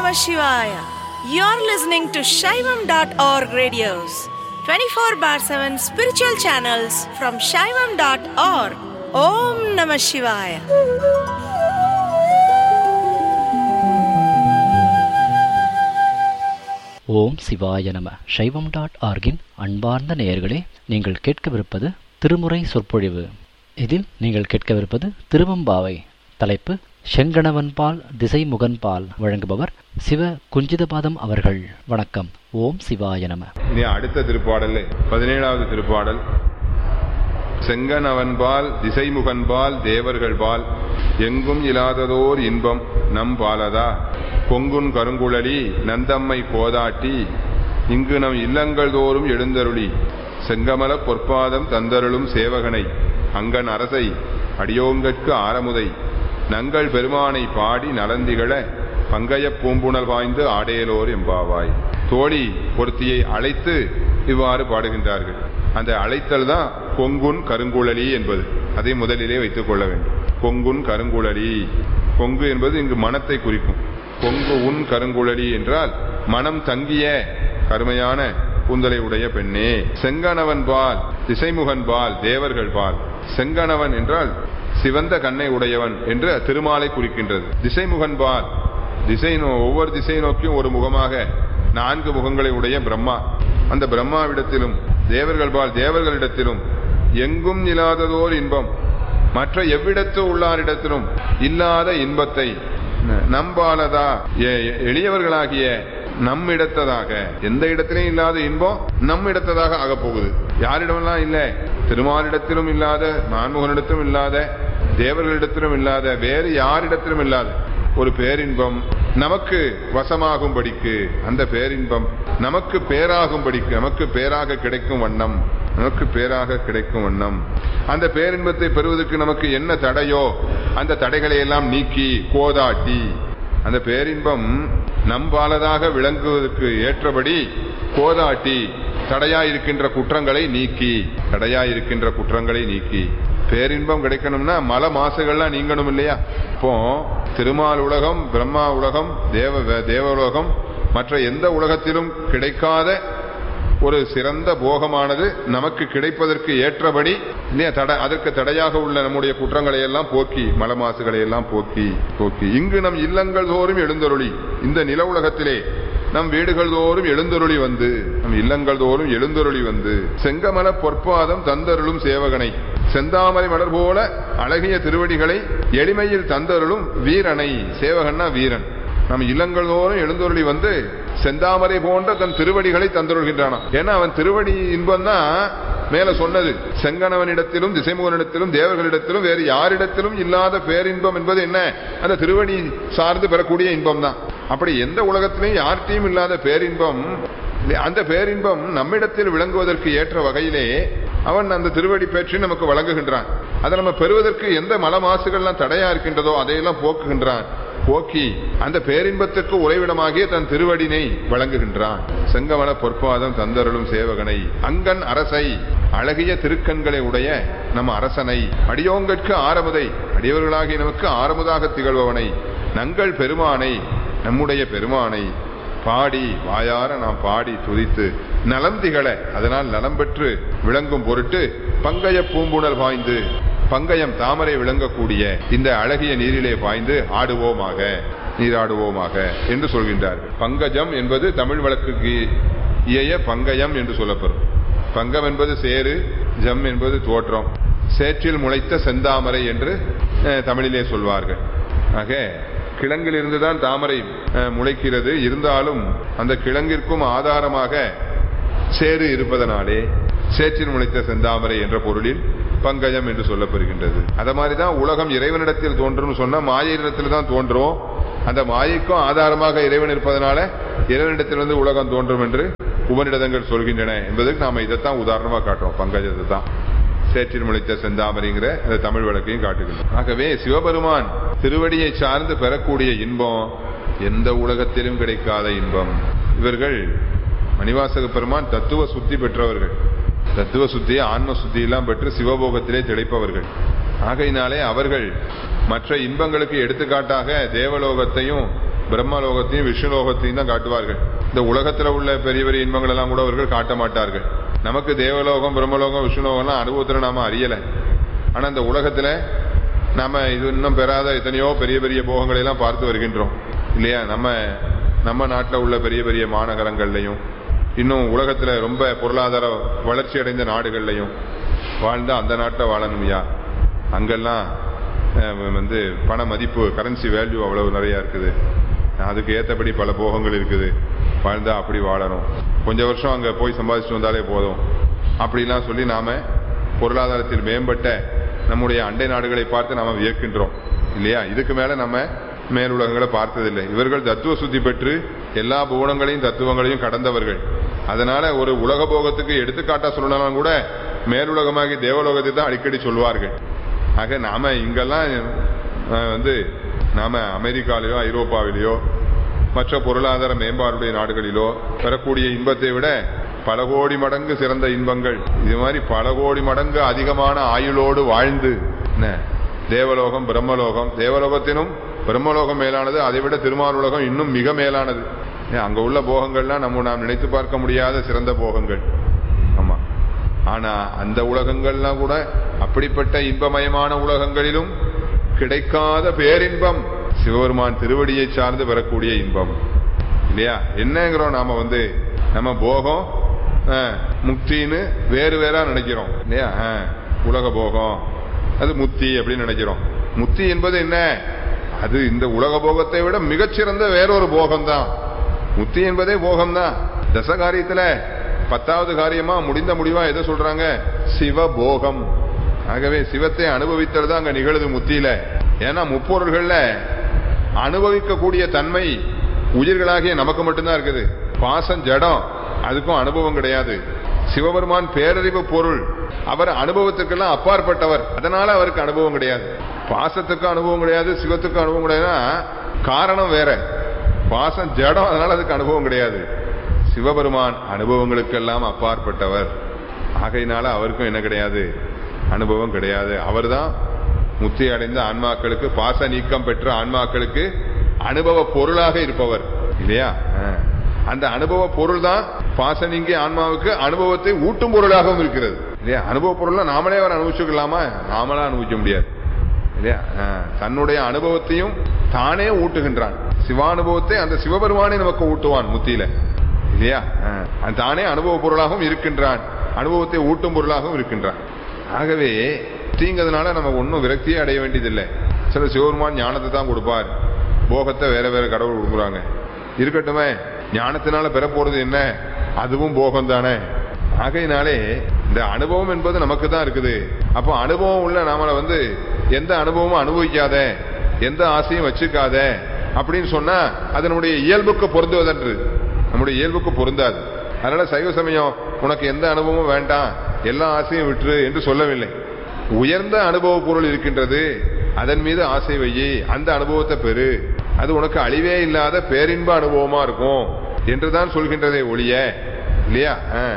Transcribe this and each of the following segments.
Namah Shivaya. You're listening to Shaivam.org radios, 24/7 spiritual channels from Shaivam.org. Om Namah Shivaya. ஓம் சிவாய நம. சைவம்.org-இன் அன்பார்ந்த நேயர்களே, நீங்கள் கேட்கவிருப்பது திருமுறை சொற்பொழிவு. இதில் நீங்கள் கேட்கவிருப்பது திருவம்பாவை. தலைப்பு செங்கணவன்பால் திசைமுகன்பால். வழங்குபவர் சிவ குஞ்சிதபாதம் அவர்கள். வணக்கம். ஓம் சிவாய நம. இனி அடுத்த திருப்பாடல் 17வது திருப்பாடல். செங்கணவன்பால் திசைமுகன்பால் தேவர்கள்பால் எங்கும் இல்லாததோர் இன்பம் நம் பாலதா பொங்குன் கருங்குழலி நந்தம்மை கோதாட்டி இங்கு நம் இல்லங்கள் தோறும் எழுந்தருளி செங்கமல பொற்பாதம் தந்தருளும் சேவகனை அங்கன் அரசை அடியோங்கற்கு ஆரமுதை நங்கள் பெருமானை பாடி நலந்திகள பங்கய பூம்புணல் வாய்ந்து ஆடேலோர் எம்பாவாய். தோழி பொருத்தியை அழைத்து இவ்வாறு பாடுகின்றார்கள். அந்த அழைத்தல் தான் கொங்குன் கருங்குழலி என்பது. அதை முதலிலே வைத்துக் கொள்ள வேண்டும். கொங்குன் கருங்குழலி. கொங்கு என்பது இங்கு மனத்தை குறிக்கும். கொங்கு உன் கருங்குழலி என்றால் மனம் தங்கிய கருமையான கூந்தலை உடைய பெண்ணே. செங்கணவன் பால் திசைமுகன் பால் தேவர்கள் பால். செங்கணவன் என்றால் சிவந்த கண்ணை உடையவன் என்று திருமாலை குறிக்கின்றது. திசைமுகன் பால் ஒவ்வொரு திசை நோக்கியும் ஒரு முகமாக 4 முகங்களை உடைய பிரம்மா. அந்த பிரம்மாவிடத்திலும் தேவர்கள் பால் தேவர்களிடத்திலும் எங்கும் இல்லாததோர் இன்பம், மற்ற எவ்விடத்து உள்ளாரிடத்திலும் இல்லாத இன்பத்தை நம்பாலதா எளியவர்களாகிய நம்மிடத்ததாக, எந்த இடத்திலும் இல்லாத இன்பம் நம்மிடத்ததாக ஆக போகுது. யாரிடமெல்லாம் இல்ல, திருமாலிடத்திலும் இல்லாத, நான்முகனிடத்திலும் இல்லாத, தேவர்களிடத்திலும் இல்லாத, வேறு யாரிடத்திலும் இல்லாத ஒரு பேரின்பம் நமக்கு வசமாகும்படிக்கு, அந்த பேரின்பம் நமக்கு பேராகும்படிக்கு, நமக்கு பேராக கிடைக்கும் வண்ணம், நமக்கு பேராக கிடைக்கும் வண்ணம் அந்த பேரின்பத்தை பெறுவதற்கு நமக்கு என்ன தடையோ அந்த தடைகளை எல்லாம் நீக்கி கோதாட்டி, அந்த பேரின்பம் நம்பாலதாக விளங்குவதற்கு ஏற்றபடி கோதாட்டி தடையாயிருக்கின்ற குற்றங்களை நீக்கி, தடையாயிருக்கின்ற குற்றங்களை நீக்கி பேரின்பம் கிடைக்கணும்னா மல மாசுகள்லாம் நீங்கணும் இல்லையா? இப்போ திருமால் உலகம், பிரம்மா உலகம், தேவ மற்ற எந்த உலகத்திலும் கிடைக்காத ஒரு சிறந்த போகமானது நமக்கு கிடைப்பதற்கு ஏற்றபடி அதற்கு தடையாக உள்ள நம்முடைய குற்றங்களை எல்லாம் போக்கி, மல மாசுகளை எல்லாம் போக்கி இங்கு நம் இல்லங்கள் தோறும் எழுந்தருளி, இந்த நில உலகத்திலே நம் வீடுகள் தோறும் எழுந்தருளி வந்து, நம் இல்லங்கள் தோறும் எழுந்தருளி வந்து செங்கமல பொற்பாதம் தந்தருளும் சேவகனை, செந்தாமரை மலர் போல அழகிய திருவடிகளை எளிமையில் தந்தருளும் வீரனை. சேவகன்னா வீரன். நம் இல்லங்கள் தோறும் எழுந்தருளி வந்து செந்தாமரை போன்ற தன் திருவடிகளை தந்தருள்கின்றான். ஏன்னா அவன் திருவடி இன்பம் தான் மேல சொன்னது. செங்கணவனிடத்திலும் திசைமுகனிடத்திலும் தேவர்களிடத்திலும் வேறு யாரிடத்திலும் இல்லாத பேரின்பம் என்பது என்ன? அந்த திருவடி சார்ந்து பெறக்கூடிய இன்பம் தான். அப்படி எந்த உலகத்திலும் யார்கிட்டையும் இல்லாத பேரின்பம், அந்த பேரின்பம் நம்மிடத்தில் விளங்குவதற்கு ஏற்ற வகையிலே அவன் அந்த திருவடி பேற்றி நமக்கு வழங்குகின்றான். அதை நம்ம பெறுவதற்கு எந்த மல மாசுகள்லாம் தடையா இருக்கின்றதோ அதையெல்லாம் போக்குகின்றான். போக்கி அந்த பேரின்பத்திற்கு உறைவிடமாகிய தன் திருவடினை வழங்குகின்றான். செங்கமல பொற்பாதம் தந்தருளும் சேவகனை, அங்கன் அரசை அழகிய திருக்கண்களை உடைய நம் அரசனை, அடியோங்கற்கு ஆரமுதை அடியவர்களாகிய நமக்கு ஆரமுதாக திகழ்பவனை, நங்கள் பெருமானை நம்முடைய பெருமானை பாடி வாயார நாம் பாடி துதித்து நலம் திகழ, அதனால் நலம் பெற்று விளங்கும் பொருட்டு பங்கய பூம்புணல் பாய்ந்து, பங்கயம் தாமரை விளங்கக்கூடிய இந்த அழகிய நீரிலே பாய்ந்து ஆடுவோமாக, நீராடுவோமாக என்று சொல்கின்றார்கள். பங்கஜம் என்பது தமிழ் வழக்குக்கு இயைய பங்கயம் என்று சொல்லப்படும். பங்கம் என்பது சேரு, ஜம் என்பது தோற்றம். சேற்றில் முளைத்த செந்தாமரை என்று தமிழிலே சொல்வார்கள். ஆக கிழங்கிலிருந்துதான் தாமரை முளைக்கிறது. இருந்தாலும் அந்த கிழங்கிற்கும் ஆதாரமாக சேறு இருப்பதனாலே சேற்றில் முளைத்த செந்தாமரை என்ற பொருளில் பங்கஜம் என்று சொல்லப்படுகின்றது. அத மாதிரிதான் உலகம் இறைவனிடத்தில் தோன்றும் சொன்னா மாயையிடத்தில் தான் தோன்றும். அந்த மாயைக்கும் ஆதாரமாக இறைவன் இருப்பதனால இறைவனிடத்திலிருந்து உலகம் தோன்றும் என்று உபநிடதங்கள் சொல்கின்றன என்பதற்கு நாம இதைத்தான் உதாரணமா காட்டுறோம். பங்கஜத்தை தான் சேற்றில் முளைத்த செந்தாமரைங்கிற அந்த தமிழ் வழக்கையும் காட்டுகின்றோம். ஆகவே சிவபெருமான் திருவடியை சார்ந்து பெறக்கூடிய இன்பம் எந்த உலகத்திலும் கிடைக்காத இன்பம். இவர்கள் மணிவாசக பெருமான் தத்துவ சுத்தி பெற்றவர்கள். தத்துவ சுத்தி, ஆன்ம சுத்தி எல்லாம் பெற்று சிவபோகத்திலே திளைப்பவர்கள். ஆகையினாலே அவர்கள் மற்ற இன்பங்களுக்கு எடுத்துக்காட்டாக தேவலோகத்தையும் பிரம்மலோகத்தையும் விஷ்ணுலோகத்தையும் தான் காட்டுவார்கள். இந்த உலகத்துல உள்ள பெரிய பெரிய இன்பங்கள் எல்லாம் கூட அவர்கள் காட்ட மாட்டார்கள். நமக்கு தேவலோகம், பிரம்மலோகம், விஷ்ணுலோகம்லாம் அனுபவத்துல நாம அறியல. ஆனா இந்த உலகத்துல நாம இது இன்னும் பெறாத எத்தனையோ பெரிய பெரிய போகங்களை எல்லாம் பார்த்து வருகின்றோம் இல்லையா? நம்ம நாட்டில் உள்ள பெரிய பெரிய மாநகரங்கள்லையும் இன்னும் உலகத்துல ரொம்ப பொருளாதார வளர்ச்சி அடைந்த நாடுகள்லையும் வாழ்ந்தா அந்த நாட்டில் வாழணும்யா. அங்கெல்லாம் பண மதிப்பு, கரன்சி வேல்யூ அவ்வளவு நிறைய இருக்குது. அதுக்கு ஏற்றபடி பல போகங்கள் இருக்குது. வாழ்ந்தா அப்படி வாழணும், கொஞ்சம் வருஷம் அங்க போய் சம்பாதிச்சுட்டு வந்தாலே போதும் அப்படிலாம் சொல்லி நாம பொருளாதாரத்தில் மேம்பட்ட நம்முடைய அண்டை நாடுகளை பார்த்து நாம வியக்கின்றோம் இல்லையா? இதுக்கு மேல நம்ம மேலுலகங்களை பார்த்ததில்லை. இவர்கள் தத்துவ சுத்தி பெற்று எல்லா புவனங்களையும் தத்துவங்களையும் கடந்தவர்கள். அதனால ஒரு உலக போகத்துக்கு எடுத்துக்காட்டா சொல்லலாம் கூட மேலுலகமாகி தேவலோகத்தை தான் அடிக்கடி சொல்வார்கள். ஆக நாம இங்கெல்லாம் நாம அமெரிக்காவிலேயோ ஐரோப்பாவிலேயோ மற்ற பொருளாதார மேம்பாடுடைய நாடுகளிலோ பெறக்கூடிய இன்பத்தை விட பல கோடி மடங்கு சிறந்த இன்பங்கள், இது மாதிரி பல கோடி மடங்கு அதிகமான ஆயுளோடு வாழ்ந்து தேவலோகம், பிரம்மலோகம், தேவலோகத்தினும் பிரம்மலோகம் மேலானது, அதை விட திருமாலுலகம் இன்னும் மிக மேலானது. அங்க உள்ள போகங்கள்லாம் நாம் நினைத்து பார்க்க முடியாத சிறந்த போகங்கள். ஆமா, ஆனா அந்த உலகங்கள்லாம் கூட அப்படிப்பட்ட இன்பமயமான உலகங்களிலும் கிடைக்காத பேரின்பம் சிவபெருமான் திருவடியை சார்ந்து பெறக்கூடிய இன்பம் இல்லையா? என்னங்கிறோம் நாம நம்ம போகம் முக்தின்னு வேறு வேறா நினைக்கிறோம் இல்லையா? உலக போகம் அது முக்தி அப்படின்னு நினைக்கிறோம். முக்தி என்பது என்ன? அது இந்த உலக போகத்தை விட மிகச்சிறந்த வேறொரு போகம்தான். முக்தி என்பதே போகம்தான். தசகாரியத்துல 10வது காரியமா முடிந்த முடிவா எதை சொல்றாங்க? சிவபோகம். ஆகவே சிவத்தை அனுபவித்தல் தான் அங்க நிகழுது முத்தியில. ஏன்னா முப்பொருள்கள்ல அனுபவிக்கக்கூடிய தன்மை உயிர்களாகிய நமக்கு மட்டும்தான் இருக்குது. பாசம் ஜடம், அதுக்கும் அனுபவம் கிடையாது. சிவபெருமான் பேரறிவு பொருள், அவர் அனுபவத்துக்கெல்லாம் அப்பாற்பட்டவர். அதனால அவருக்கு அனுபவம் கிடையாது. பாசத்துக்கு அனுபவம் கிடையாது, சிவத்துக்கு அனுபவம் கிடையாதுன்னா காரணம் வேற. பாசம் ஜடம், அதனால அதுக்கு அனுபவம் கிடையாது. சிவபெருமான் அனுபவங்களுக்கெல்லாம் அப்பாற்பட்டவர். ஆகையினால அவருக்கும் என்ன கிடையாது? அனுபவம் கிடையாது. அவர் தான் முத்தி அடைந்த ஆன்மாக்களுக்கு, பாச நீக்கம் பெற்ற ஆன்மாக்களுக்கு அனுபவ பொருளாக இருப்பவர் இல்லையா? அந்த அனுபவ பொருள் தான் பாச நீங்கி ஆன்மாவுக்கு அனுபவத்தை ஊட்டும் பொருளாகவும் இருக்கிறது இல்லையா? அனுபவ பொருள் நாமளே அவர் அனுபவிச்சுக்கலாமா? நாமளா அனுபவிக்க முடியாது இல்லையா? தன்னுடைய அனுபவத்தையும் தானே ஊட்டுகின்றான். சிவானுபவத்தை அந்த சிவபெருமானே நமக்கு ஊட்டுவான் முத்தியில இல்லையா? தானே அனுபவ பொருளாகவும் இருக்கின்றான், அனுபவத்தை ஊட்டும் பொருளாகவும் இருக்கின்றான். ஆகவே தீங்கிறதுனால நம்ம ஒன்னும் விரக்தியே அடைய வேண்டியதில்லை. சில சிவபெருமான் ஞானத்தை தான் கொடுப்பார், போகத்தை வேற வேற கடவுள் கொடுக்குறாங்க. இருக்கட்டுமே, ஞானத்தினால பெற போறது என்ன? அதுவும் போகம் தானே. ஆகையினாலே இந்த அனுபவம் என்பது நமக்கு தான் இருக்குது. அப்போ அனுபவம் உள்ள நாம எந்த அனுபவமும் அனுபவிக்காத, எந்த ஆசையும் வச்சுக்காத அப்படின்னு சொன்னா அதனுடைய இயல்புக்கு பொருந்துவதன்று, நம்முடைய இயல்புக்கு பொருந்தாது. அதனால சைவ சமயம் உனக்கு எந்த அனுபவமும் வேண்டாம், எல்லா ஆசையும் விட்டுரு என்று சொல்லவில்லை. உயர்ந்த அனுபவ பொருள் இருக்கின்றது, அதன் மீது ஆசை வையி, அந்த அனுபவத்தை பெறு, அது உனக்கு அழிவே இல்லாத பேரின்ப அனுபவமா இருக்கும் என்றுதான் சொல்கின்றதே ஒழிய இல்லையா?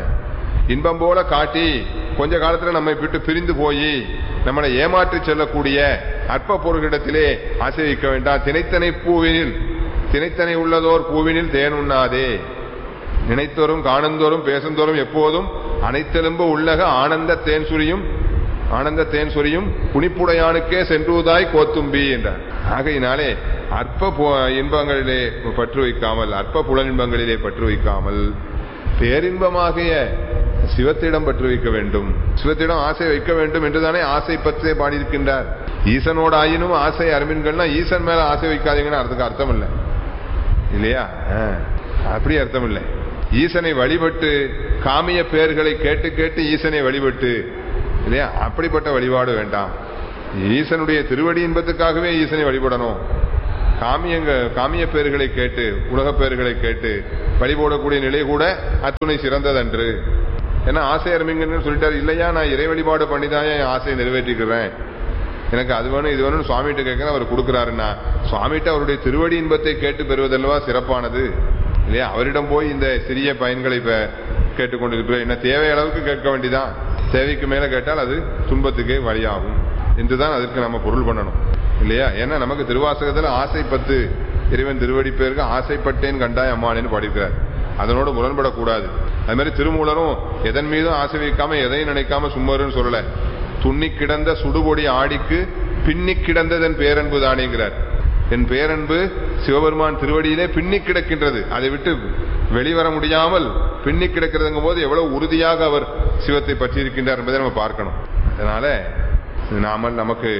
இன்பம் போல காட்டி கொஞ்ச காலத்துல நம்மை விட்டு பிரிந்து போய் நம்மளை ஏமாற்றி செல்லக்கூடிய அற்ப பொருளிடத்திலே ஆசை வைக்க வேண்டாம். தினைத்தனை உள்ளதோர் பூவினில் தேன் உண்ணாதே. நினைத்தோறும் காணந்தோறும் பேசுந்தோறும் எப்போதும் அனைத்தெலும்பு உள்ளக ஆனந்த தேன் சொரியும் புனிப்புடையானுக்கே சென்றுவதாய் கோத்தும்பி என்றார். ஆகையினாலே அற்ப இன்பங்களிலே பற்று வைக்காமல், அற்ப புலனின்பங்களிலே பற்று வைக்காமல் பேரின்பமாகிய சிவத்திடம் பற்று வைக்க வேண்டும், சிவத்திடம் ஆசை வைக்க வேண்டும் என்றுதானே ஆசை பற்றே பாடியிருக்கின்றார். ஈசனோட ஆயினும் ஆசை அருமின்கள்னா ஈசன் மேல ஆசை வைக்காதீங்கன்னு அதுக்கு அர்த்தம் இல்லை இல்லையா? அப்படி அர்த்தம் இல்லை. ஈசனை வழிபட்டு காமிய பெயர்களை கேட்டு கேட்டு ஈசனை வழிபட்டு இல்லையா? அப்படிப்பட்ட வழிபாடு வேண்டாம். ஈசனுடைய திருவடி இன்பத்துக்காகவே ஈசனை வழிபடணும். காமிய பெயர்களை கேட்டு, உலக பெயர்களை கேட்டு வழிபடக்கூடிய நிலை கூட அத்துணை சிறந்ததன்று. ஏன்னா ஆசை அருமிங்கன்னு சொல்லிட்டாரு இல்லையா? நான் இறை வழிபாடு பண்ணிதான் என் ஆசையை நிறைவேற்றிக்கிறேன், எனக்கு அது வேணும் இது வேணும்னு சுவாமிகிட்ட கேட்க அவர் கொடுக்குறாருன்னா, சுவாமிகிட்ட அவருடைய திருவடி இன்பத்தை கேட்டு பெறுவதல்லவா சிறப்பானது இல்லையா? அவரிடம் போய் இந்த சிறிய பயன்களை இப்ப கேட்டுக்கொண்டிருக்கிறோம். என்ன தேவை அளவுக்கு கேட்க வேண்டிதான், தேவைக்கு மேல கேட்டால் அது துன்பத்துக்கே வழியாகும் என்றுதான் அதற்கு நம்ம பொருள் பண்ணணும் இல்லையா? ஏன்னா நமக்கு திருவாசகத்துல ஆசை பத்து இறைவன் திருவடி பேருக்கு ஆசைப்பட்டேன் கண்டாய் அம்மானேன்னு பாடியிருக்கிறார். அதனோடு முரண்படக்கூடாது. அது மாதிரி திருமூலரும் எதன் மீதும் ஆசை வைக்காம எதையும் நினைக்காம சும்மருன்னு சொல்லல. துண்ணி கிடந்த சுடுபொடி ஆடிக்கு பின்னி கிடந்ததன் பேரன்பு தானேங்கிறார். என் பேரன்பு சிவபெருமான் திருவடியிலே பின்னி கிடக்கின்றது, அதை விட்டு வெளிவர முடியாமல் பின்னி கிடக்கிறதுங்கும் போது எவ்வளவு உறுதியாக அவர் சிவத்தை பற்றி இருக்கின்றார் என்பதை நம்ம பார்க்கணும். அதனால நமக்கு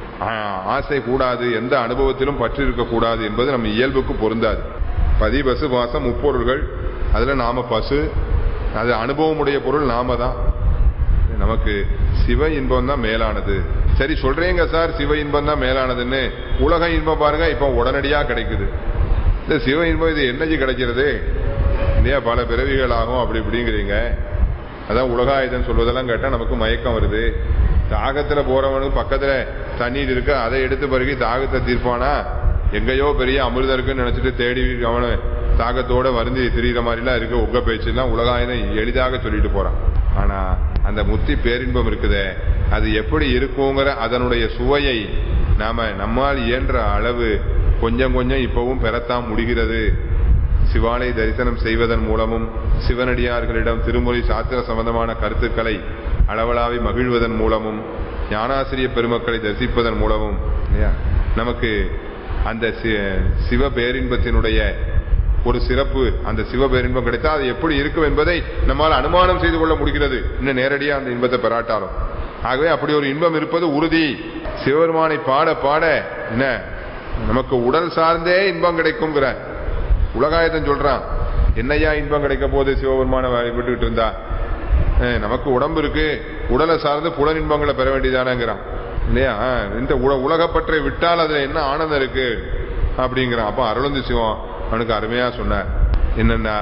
ஆசை கூடாது, எந்த அனுபவத்திலும் பற்றி இருக்கக்கூடாது என்பது நம்ம இயல்புக்கு பொருந்தாது. பதி பசு பாசம் முப்பொருள்கள், அதுல நாம பசு, அது அனுபவமுடைய பொருள் நாம தான். நமக்கு சிவ இன்பம் தான் மேலானது. சரி சொல்றீங்க சார் சிவ இன்பம் தான் மேலானதுன்னு. உலக இன்பம் பாருங்க இப்ப உடனடியா கிடைக்குது. இந்த சிவ இன்பம் இது என்னைக்கு கிடைக்கிறது இல்லையா, பல பிறவிகள் ஆகும் அப்படி இப்படிங்கிறீங்க. அதான் உலகாயுதம் சொல்வதெல்லாம் கேட்டா நமக்கு மயக்கம் வருது. தாகத்துல போறவனுக்கு பக்கத்துல தண்ணீர் இருக்கு, அதை எடுத்து பிறகு தாகத்தை தீர்ப்பானா? எங்கேயோ பெரிய அமிர்தம் இருக்குன்னு நினைச்சிட்டு தேடி அவனு தாகத்தோட வருந்தி திரிகிற மாதிரிலாம் இருக்கு. உங்க பேச்சுலாம் உலகாயுதம் எளிதாக சொல்லிட்டு போறான். ஆனா அந்த முத்தி பேரின்பம் இருக்குதே, அது எப்படி இருக்குங்கிற அதனுடைய சுவையை நம்மால் இயன்ற அளவு கொஞ்சம் கொஞ்சம் இப்பவும் பெறத்தான் முடிகிறது. சிவாலய தரிசனம் செய்வதன் மூலமும் சிவனடியார்களிடம் திருமுறை சாத்திர சம்பந்தமான கருத்துக்களை அளவலாவி மகிழ்வதன் மூலமும் ஞானாசிரிய பெருமக்களை தரிசிப்பதன் மூலமும் நமக்கு அந்த சிவ பேரின்பத்தினுடைய ஒரு சிறப்பு, அந்த சிவ பேரின்பம் கிடைத்தா அது எப்படி இருக்கும் என்பதை நம்மால் அனுமானம் செய்து கொள்ள முடிகிறது, இன்னும் நேரடியாக அந்த இன்பத்தை பெறாட்டாலும். ஆகவே அப்படி ஒரு இன்பம் இருப்பது உறுதி. சிவபெருமானை பாட பாட என்ன நமக்கு உடல் சார்ந்தே இன்பம் கிடைக்கும்ங்கிற உலகாயத்தன் சொல்றான். என்னையா இன்பம் கிடைக்க போது சிவபெருமான விட்டுக்கிட்டு இருந்தா? நமக்கு உடம்பு இருக்கு, உடலை சார்ந்து புல இன்பங்களை பெற வேண்டியதானங்கிறான் இல்லையா. இந்த உலகப்பற்றை விட்டால் அதுல என்ன ஆனந்தம் இருக்கு அப்படிங்கிறான். அப்ப அருளந்தி சிவம் அவனுக்கு அருமையா சொன்னார். என்னன்னா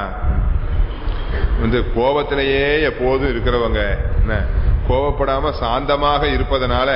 இந்த கோபத்திலேயே எப்போதும் இருக்கிறவங்க என்ன கோபப்படாம சாந்தமாக இருப்பதனால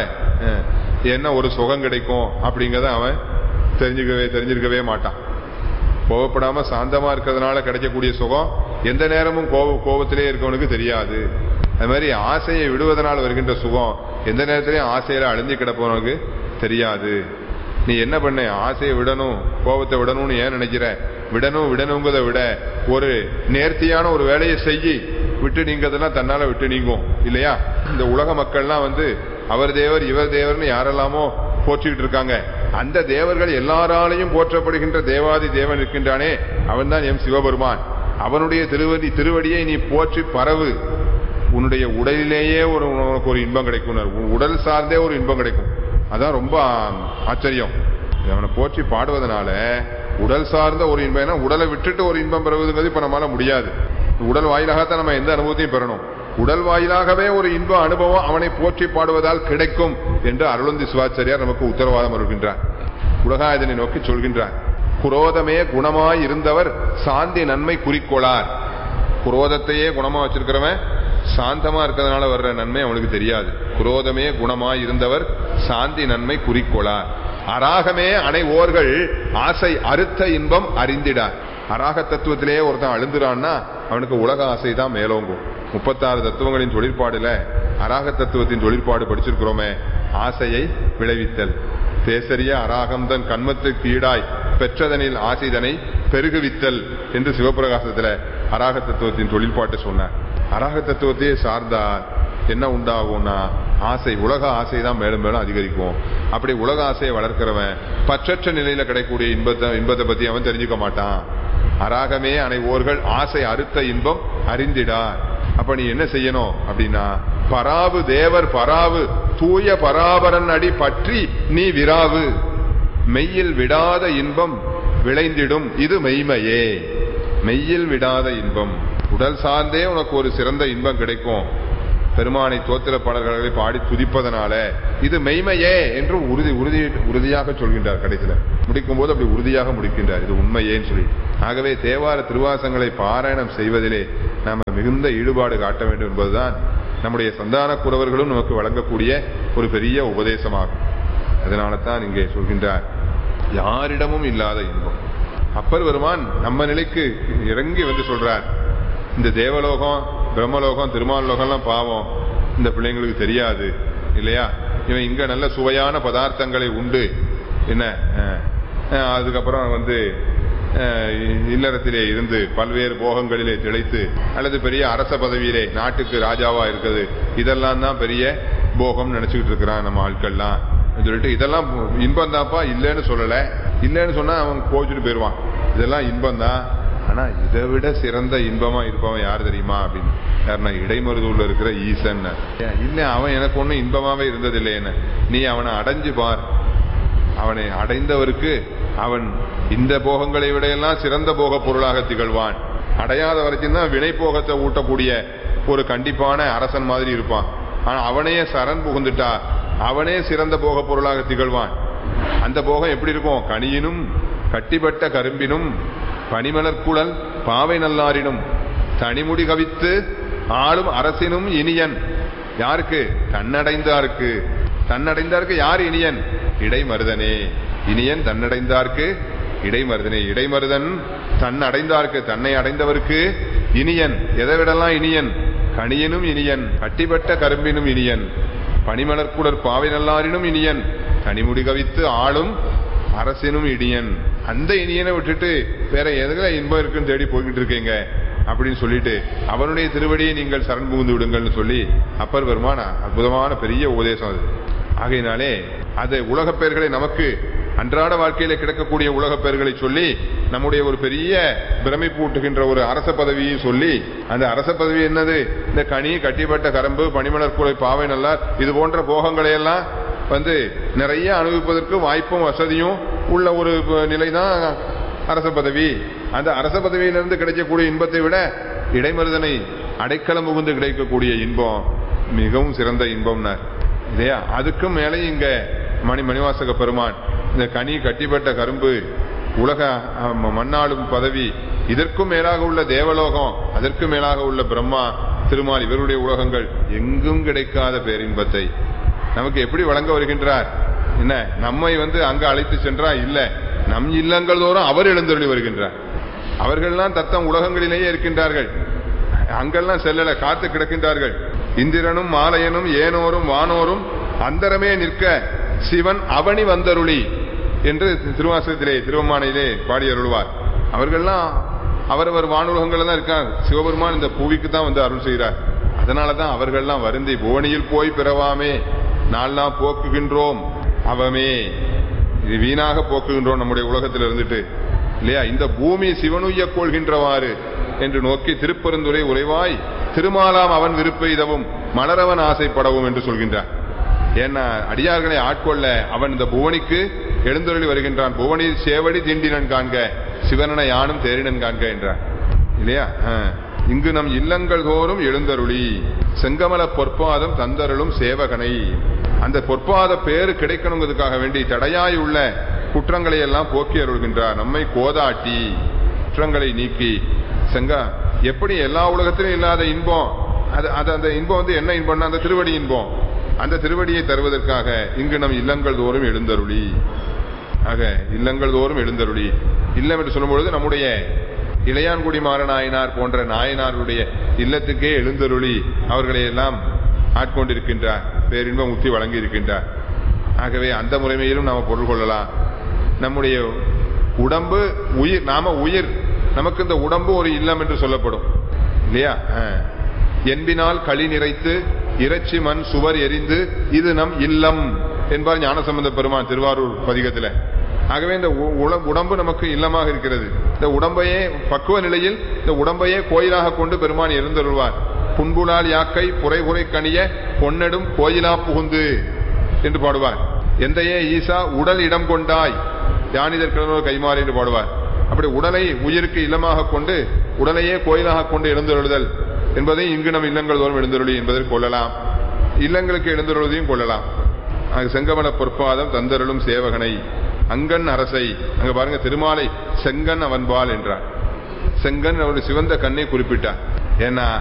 என்ன ஒரு சுகம் கிடைக்கும் அப்படிங்கறத அவன் தெரிஞ்சிருக்கவே மாட்டான். கோபப்படாம சாந்தமா இருக்கிறதுனால கிடைக்கக்கூடிய சுகம் எந்த நேரமும் கோபத்திலே இருக்கவனுக்கு தெரியாது. அது மாதிரி ஆசையை விடுவதனால் வருகின்ற சுகம் எந்த நேரத்திலையும் ஆசையில அழிஞ்சு கிடப்பவனுக்கு தெரியாது. நீ என்ன பண்ண, ஆசையை விடணும் கோபத்தை விடணும்னு ஏன் நினைக்கிற? விடணுங்கிறத விட ஒரு நேர்த்தியான ஒரு வேலையை செய்யி, விட்டு நீங்கிறதெல்லாம் தன்னால விட்டு நீங்கும் இல்லையா. இந்த உலக மக்கள்லாம் அவர் தேவர் இவர் தேவர்னு யாரெல்லாமோ போற்றிக்கிட்டு இருக்காங்க. அந்த தேவர்கள் எல்லாராலையும் போற்றப்படுகின்ற தேவாதி தேவன் இருக்கின்றானே, அவன் தான் எம் சிவபெருமான். அவனுடைய திருவடியை நீ போற்றி பரவு. உன்னுடைய உடலிலேயே உனக்கு ஒரு இன்பம் கிடைக்கும், உடல் சார்ந்தே ஒரு இன்பம் கிடைக்கும். அதான் ரொம்ப ஆச்சரியம். அவனை போற்றி பாடுவதனால உடல் சார்ந்த ஒரு இன்பம், உடலை விட்டுட்டு ஒரு இன்பம் பெறுவதுங்கிறது இப்ப நம்மளால முடியாது. உடல் வாயிலாகத்தான் நம்ம எந்த அனுபவத்தையும் பெறணும். உடல் வாயிலாகவே ஒரு இன்ப அனுபவம் அவனை போற்றி பாடுவதால் கிடைக்கும் என்று அருளந்தி சிவாச்சாரியார் நமக்கு உத்தரவாதம் அருள்கின்றார். உலகாயுதனை நோக்கி சொல்கின்றார். குரோதமே குணமாய் இருந்தவர் சாந்தி நன்மை குறிக்கோளார். குரோதத்தையே குணமா வச்சிருக்கிறவன் சாந்தமா இருக்கிறதுனால வர்ற நன்மை அவனுக்கு தெரியாது. குரோதமே குணமாய் இருந்தவர் சாந்தி நன்மை குறிக்கோளார். அராகமே அனைவோர்கள் ஆசை அறுத்த இன்பம் அறிந்திடார். அராக தத்துவத்திலேயே ஒருத்தன் அழுந்துறான்னா அவனுக்கு உலக ஆசை தான் மேலோங்கும். 36 தத்துவங்களின் தொழிற்பாடுல அராக தத்துவத்தின் தொழிற்பாடு படிச்சிருக்கிறோமே, ஆசையை விளைவித்தல். பேசரிய அராகம் தன் கண்மத்துக்கு ஈடாய் பெற்றதனில் ஆசைதனை பெருகுவித்தல் என்று சிவபிரகாசத்துல அராக தத்துவத்தின் தொழிற்பாட்டை சொன்னார். அராக தத்துவத்தையே சார்ந்தால் என்ன உண்டாகும்னா ஆசை, உலக ஆசை தான் மேலும் மேலும் அதிகரிக்கும். அப்படி உலக ஆசையை வளர்க்கிறவன் பற்றற்ற நிலையில கிடைக்கக்கூடிய இன்பத்தை பத்தி அவன் தெரிஞ்சுக்க மாட்டான். அராகமே அனைவோர்கள் ஆசை அறுத்த இன்பம் அறிந்திடார். அப்ப நீ என்ன செய்யணும் அப்படின்னா, பராவு தேவர் பராவு தூய பராபரன் அடி பற்றி நீ விராவு. மெய்யில் விடாத இன்பம் விளைந்திடும் இது மெய்மையே. மெய்யில் விடாத இன்பம், உடல் சார்ந்தே உனக்கு ஒரு சிறந்த இன்பம் கிடைக்கும். பெருமானை தோத்திர பாடல்களை பாடி துதிப்பதனால இது மெய்மையே என்று உறுதியாக சொல்கின்றார். கடைசியில முடிக்கும் போது அப்படி உறுதியாக முடிக்கின்றார், இது உண்மையேன்னு சொல்லி. ஆகவே தேவார திருவாசங்களை பாராயணம் செய்வதிலே நாம மிகுந்த ஈடுபாடு காட்ட வேண்டும் என்பதுதான் நம்முடைய சந்தான குரவர்களும் நமக்கு வழங்கக்கூடிய ஒரு பெரிய உபதேசமாகும். அதனால தான் இங்கே சொல்கின்றார், யாரிடமும் இல்லாத இன்பம். அப்பர் பெருமான் நம்ம நிலைக்கு இறங்கி வந்து சொல்றார், இந்த தேவலோகம் பிரம்மலோகம் திருமால் லோகம்லாம் பாவம் இந்த பிள்ளைங்களுக்கு தெரியாது இல்லையா. இவன் இங்க நல்ல சுவையான பதார்த்தங்களை உண்டு என்ன அதுக்கப்புறம் இல்லறத்திலே இருந்து பல்வேறு போகங்களிலே திளைத்து அல்லது பெரிய அரச பதவியிலே நாட்டுக்கு ராஜாவா இருக்குது, இதெல்லாம் தான் பெரிய போகம் நினைச்சுக்கிட்டு இருக்கிறான் நம்ம ஆட்கள்லாம் சொல்லிட்டு. இதெல்லாம் இன்பம் தான்ப்பா, இல்லைன்னு சொல்லல. இல்லைன்னு சொன்னா அவன் கோவிச்சுட்டு போயிடுவான். இதெல்லாம் இன்பம் தான், ஆனா இதை விட சிறந்த இன்பமா இருப்பவன் யார் தெரியுமா அப்படின்னு. யாருன்னா இடைமருதூர்ல இருக்கிற ஈசன். இல்ல அவன் எனக்கு ஒன்னும் இன்பமாவே இருந்ததில்லைன்னு. நீ அவனை அடைஞ்சு பார். அவனை அடைந்தவருக்கு அவன் இந்த போகங்களை விட எல்லாம் சிறந்த போக பொருளாக திகழ்வான். அடையாத வரைக்கும் தான் வினை போகத்தை ஊட்டக்கூடிய ஒரு கண்டிப்பான அரசன் மாதிரி இருப்பான். ஆனா அவனையே சரண் புகுந்துட்டா அவனே சிறந்த போக பொருளாக திகழ்வான். அந்த போகம் எப்படி இருக்கும்? கனியினும் கட்டிப்பட்ட கரும்பினும் பனிமலர்குழல் பாவை நல்லாரினும் தனிமுடி கவித்து ஆளும் அரசினும் இனியன். யாருக்கு? தன்னடைந்தார்க்கு. தன்னடைந்தார்க்கு யார் இனியன்? இடைமருதனே. இனியன் தன்னடைந்தார்க்கு இடைமருதனே. இடைமருதன் தன்னடைந்தார்க்கு, தன்னை அடைந்தவருக்கு இனியன். எதை விடலாம் இனியன்? கனியினும் இனியன், கட்டிப்பட்ட கரும்பினும் இனியன், பனிமலர்குடற் பாவை நல்லாரினும் இனியன், தனிமுடி கவித்து ஆளும் அரசினும் இனியன். அந்த இனியனை விட்டுட்டு வேற எதுல இன்பம் இருக்குன்னு தேடி போய்கிட்டு இருக்கீங்க அப்படின்னு சொல்லிட்டு அவனுடைய திருவடியை நீங்கள் சரண் புகுந்து விடுங்கள்னு சொல்லி அப்பர் பெருமான் அற்புதமான பெரிய உபதேசம் அது. ஆகையினாலே அது உலகப் பெயர்களை நமக்கு அன்றாட வாழ்க்கையில கிடைக்கக்கூடிய உலகப் பெயர்களை சொல்லி நம்முடைய ஒரு பெரிய பிரமிப்பூட்டுகின்ற ஒரு அரச பதவியை சொல்லி, அந்த அரச பதவி என்னது? இந்த கனி, கட்டிப்பட்ட கரம்பு, பனிமலர் குலை, பாவை நல்லார், இது போன்ற போகங்களை எல்லாம் நிறைய அனுபவிப்பதற்கு வாய்ப்பும் வசதியும் உள்ள ஒரு நிலைதான் அரச பதவி. அந்த அரச பதவியிலிருந்து கிடைக்கக்கூடிய இன்பத்தை விட இடைமருதனை அடைக்கலம் புகுந்து கிடைக்கக்கூடிய இன்பம் மிகவும் சிறந்த இன்பம்னார் இல்லையா? அதுக்கும் மேலே இங்க மணிவாசக பெருமான் இந்த கனி, கட்டிப்பட்ட கரும்பு, உலக மண்ணாளும் பதவி, இதற்கும் மேலாக உள்ள தேவலோகம், அதற்கு மேலாக உள்ள பிரம்மா, திருமால், இவருடைய உலகங்கள் எங்கும் கிடைக்காத பேரின்பத்தை நமக்கு எப்படி வழங்க வருகின்றார்? என்ன நம்மை அங்க அழைத்து சென்றா? இல்ல, நம் இல்லங்கள் தோறும் அவர் எழுந்தருளி வருகின்றார். அவர்கள்லாம் தத்தம் உலகங்களிலேயே இருக்கின்றார்கள், அங்கெல்லாம் செல்லல, காத்து கிடக்கின்றார்கள். இந்திரனும் மாலையனும் ஏனோரும் வானோரும் அந்தரமே நிற்க சிவன் அவனி வந்தருளி என்று திருவாசகத்திலே திருவம்மானையிலே பாடி அருள்வார். அவர்கள்லாம் அவரவர் வானுலகங்கள் தான் இருக்காங்க. சிவபெருமான் இந்த பூவிக்கு தான் அருள் செய்கிறார். அதனாலதான் அவர்கள்லாம் வருந்தி புவனியில் போய் பிறவாமே நாள்லாம் போக்குகின்றோம் அவமே, இது வீணாக போக்குகின்றோம் நம்முடைய உலகத்தில் இருந்துட்டு இல்லையா? இந்த பூமி சிவனுய்ய கொள்கின்றவாறு என்று நோக்கி திருப்பெருந்துரை உரைவாய் திருமாலாம் அவன் விருப்ப இதவும் மலரவன் ஆசைப்படவும் என்று சொல்கின்றார். ஏன்னா அடியார்களை ஆட்கொள்ள அவன் இந்த புவனிக்கு எழுந்தருளி வருகின்றான். புவனில் சேவடி தீண்டினன் காண்க சிவனனை யானும் தேரினன் காண்க என்றார் இல்லையா? இங்கு நம் இல்லங்கள் தோறும் எழுந்தருளி செங்கமல பொற்பாதம் தந்தருளும் சேவகனை. அந்த பொற்பாத பேரு கிடைக்கணுங்கிறதுக்காக வேண்டி தடையாய் உள்ள குற்றங்களை எல்லாம் போக்கி அருள்கின்றார். நம்மை கோதாட்டி குற்றங்களை நீக்கி எப்படி எல்லா உலகத்திலும் இல்லாத இன்பம் அந்த இன்பம் என்ன இன்பம்னா அந்த திருவடி இன்பம். அந்த திருவடியை தருவதற்காக இங்கு நம் இல்லங்கள் தோறும் எழுந்தருளி. ஆக இல்லங்கள் தோறும் எழுந்தருளி இல்லம் என்று சொல்லும்பொழுது நம்முடைய இளையான்குடி மாறநாயனார் போன்ற நாயனாருடைய இல்லத்துக்கே எழுந்தருளி அவர்களை எல்லாம் ஆட்கொண்டிருக்கின்றார், பேரின்பம் முத்தி வழங்கி இருக்கின்றார். ஆகவே அந்த முறைமையிலும் நாம பொருள் கொள்ளலாம். நம்முடைய உடம்பு உயிர், நாம உயிர், நமக்கு இந்த உடம்பு ஒரு இல்லம் என்று சொல்லப்படும் இல்லையா? என்பினால் களி நிறைத்து இறைச்சி மண் சுவர் எரிந்து இது நம் இல்லம் என்பார் ஞானசம்பந்த பெருமான் திருவாரூர் பதிகத்தில். ஆகவே இந்த உடம்பு நமக்கு இல்லமாக இருக்கிறது. இந்த உடம்பையே பக்குவ நிலையில் இந்த உடம்பையே கோயிலாக கொண்டு பெருமான் எழுந்தருள்வார். புன்புலால் யாக்கை புரை கனிய பொன்னெடும் கோயிலா புகுந்து என்று பாடுவார். எந்தையே ஈசா உடல் இடம் கொண்டாய் யானிதர் கிழவர் கைமாறு என்று பாடுவார். அப்படி உடலை உயிருக்கு இல்லமாக கொண்டு உடலையே கோயிலாக கொண்டு எழுந்தருளுதல் என்பதை இங்கு நம் இல்லங்கள் தோறும் எழுந்தருளி என்பதற்கு கொள்ளலாம். இல்லங்களுக்கு எழுந்தருளுதையும் கொள்ளலாம். செங்கமல பொற்பாதம் தந்தருளும் சேவகனை அங்கன் அரசை. அங்க பாருங்க, திருமாலை செங்கன் அவன்பால் என்றார். செங்கன் அவருடைய சிவந்த கண்ணை குறிப்பிட்டார். ஏன்னா